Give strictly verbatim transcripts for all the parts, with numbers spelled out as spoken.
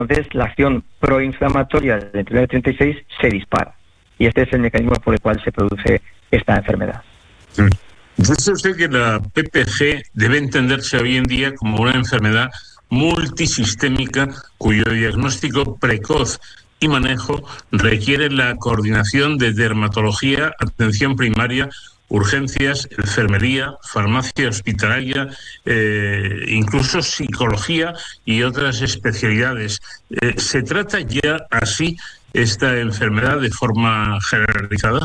entonces la acción proinflamatoria del veintinueve treinta y seis se dispara. Y este es el mecanismo por el cual se produce esta enfermedad. Sí. Dice usted que la P P G debe entenderse hoy en día como una enfermedad multisistémica cuyo diagnóstico precoz y manejo requiere la coordinación de dermatología, atención primaria, urgencias, enfermería, farmacia hospitalaria, eh, incluso psicología y otras especialidades. Eh, ¿Se trata ya así esta enfermedad de forma generalizada?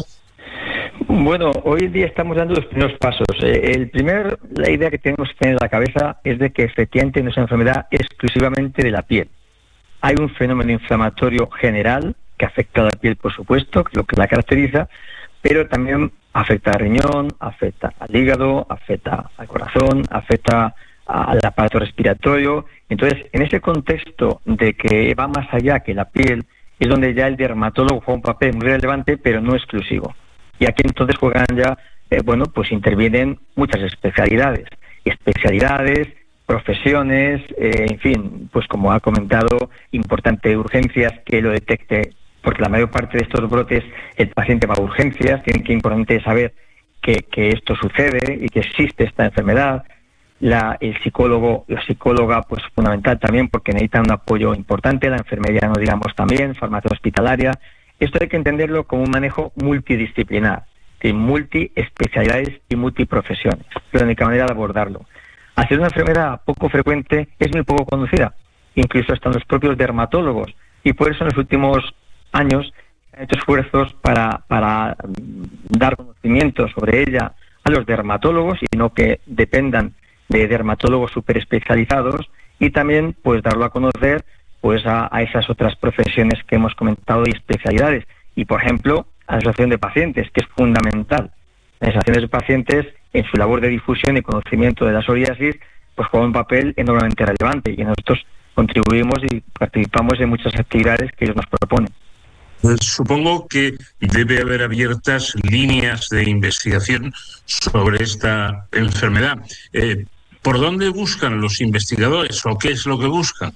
Bueno, hoy en día estamos dando los primeros pasos. Eh, el primer, la idea que tenemos que tener en la cabeza es de que efectivamente no es una enfermedad exclusivamente de la piel. Hay un fenómeno inflamatorio general que afecta a la piel, por supuesto, que es lo que la caracteriza, pero también afecta al riñón, afecta al hígado, afecta al corazón, afecta al aparato respiratorio. Entonces, en ese contexto de que va más allá que la piel, es donde ya el dermatólogo juega un papel muy relevante, pero no exclusivo. Y aquí entonces juegan ya, eh, bueno, pues intervienen muchas especialidades, especialidades, profesiones, eh, en fin, pues como ha comentado, importante urgencias que lo detecte, porque la mayor parte de estos brotes el paciente va a urgencias, tiene que importante saber que, que esto sucede y que existe esta enfermedad. La, el psicólogo, la psicóloga, pues fundamental también porque necesita un apoyo importante, la enfermería, no digamos también, farmacia hospitalaria. Esto hay que entenderlo como un manejo multidisciplinar, de multiespecialidades y multiprofesiones. Es la única manera de abordarlo. Al ser una enfermedad poco frecuente, es muy poco conocida, incluso hasta los propios dermatólogos, y por eso en los últimos años se han hecho esfuerzos para, para dar conocimiento sobre ella a los dermatólogos y no que dependan de dermatólogos súper especializados, y también pues darlo a conocer pues a, a esas otras profesiones que hemos comentado y especialidades. Y por ejemplo, a la asociación de pacientes, que es fundamental. Las asociaciones de pacientes, en su labor de difusión y conocimiento de la psoriasis, pues juegan un papel enormemente relevante, y nosotros contribuimos y participamos en muchas actividades que ellos nos proponen. Pues supongo que debe haber abiertas líneas de investigación sobre esta enfermedad. Eh, ¿Por dónde buscan los investigadores o qué es lo que buscan?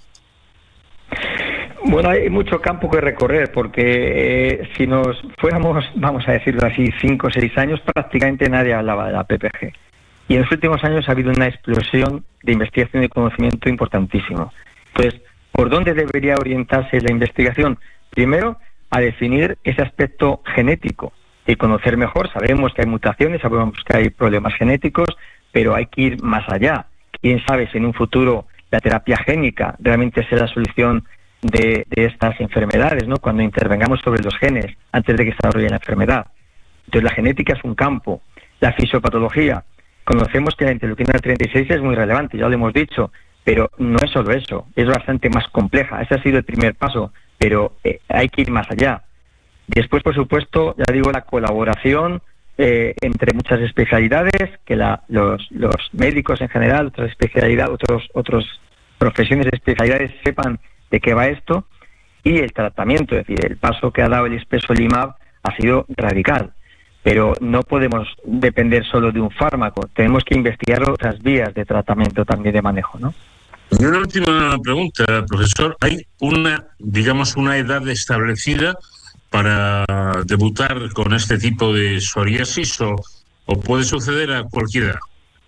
Bueno, hay mucho campo que recorrer porque eh, si nos fuéramos, vamos a decirlo así, cinco o seis años, prácticamente nadie hablaba de la P P G. Y en los últimos años ha habido una explosión de investigación y conocimiento importantísimo. Entonces, ¿por dónde debería orientarse la investigación? Primero, a definir ese aspecto genético y conocer mejor. Sabemos que hay mutaciones, sabemos que hay problemas genéticos, pero hay que ir más allá. Quién sabe si en un futuro la terapia génica realmente sea la solución de, de estas enfermedades, ¿no? Cuando intervengamos sobre los genes antes de que se desarrolle la enfermedad. Entonces la genética es un campo. La fisiopatología. Conocemos que la interleuquina treinta y seis es muy relevante, ya lo hemos dicho, pero no es solo eso, es bastante más compleja. Ese ha sido el primer paso, pero eh, hay que ir más allá. Después, por supuesto, ya digo, la colaboración eh, entre muchas especialidades, que la, los, los médicos en general, otras especialidades, otros, otros profesiones de especialidades sepan de qué va esto, y el tratamiento, es decir, el paso que ha dado el Espesolimab ha sido radical, pero no podemos depender solo de un fármaco, tenemos que investigar otras vías de tratamiento también de manejo, ¿no? Y una última pregunta, profesor. ¿Hay una, digamos, una edad establecida para debutar con este tipo de psoriasis o, o puede suceder a cualquier edad?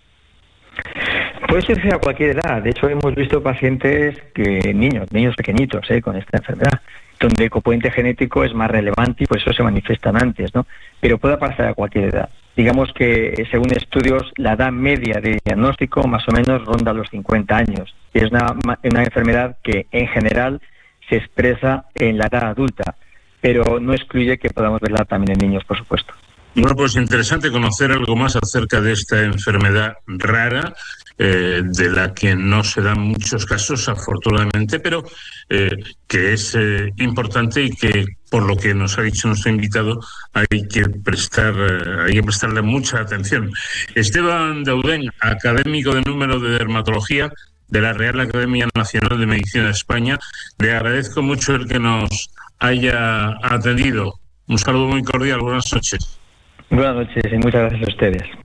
Puede suceder a cualquier edad. De hecho, hemos visto pacientes, que niños, niños pequeñitos, ¿eh? con esta enfermedad, donde el componente genético es más relevante y por eso se manifiestan antes, ¿no? Pero puede pasar a cualquier edad. Digamos que, según estudios, la edad media de diagnóstico más o menos ronda los cincuenta años. Es una, una enfermedad que, en general, se expresa en la edad adulta, pero no excluye que podamos verla también en niños, por supuesto. Bueno, pues interesante conocer algo más acerca de esta enfermedad rara, eh, de la que no se dan muchos casos, afortunadamente, pero eh, que es eh, importante y que, por lo que nos ha dicho nuestro invitado, hay que prestar, eh, hay que prestarle mucha atención. Esteban Dauden, académico de número de dermatología de la Real Academia Nacional de Medicina de España, le agradezco mucho el que nos haya atendido. Un saludo muy cordial, buenas noches. Buenas noches y muchas gracias a ustedes.